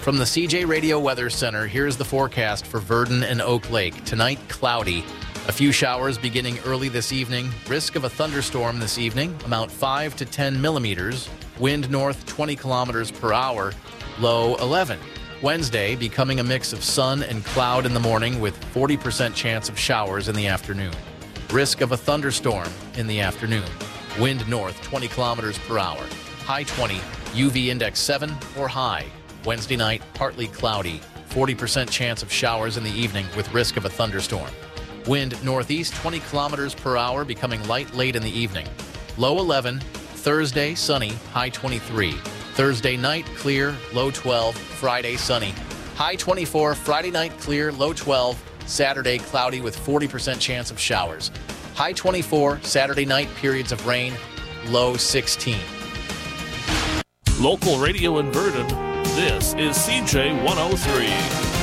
From the CJ Radio Weather Center, here's the forecast for Verdon and Oak Lake. Tonight, cloudy. A few showers beginning early this evening. Risk of a thunderstorm this evening. Amount 5 to 10 millimeters. Wind north 20 kilometers per hour. Low 11. Wednesday, becoming a mix of sun and cloud in the morning with 40% chance of showers in the afternoon. Risk of a thunderstorm in the afternoon. Wind north 20 kilometers per hour. High 20. UV index 7 or high. Wednesday night, partly cloudy. 40% chance of showers in the evening with risk of a thunderstorm. Wind northeast 20 kilometers per hour, becoming light late in the evening. Low 11. Thursday, sunny. High 23. Thursday night, clear. Low 12. Friday, sunny. High 24. Friday night, clear. Low 12. Saturday, cloudy with 40% chance of showers. High 24. Saturday night, periods of rain. Low 16. Local radio in Verdon. This is CJ 103.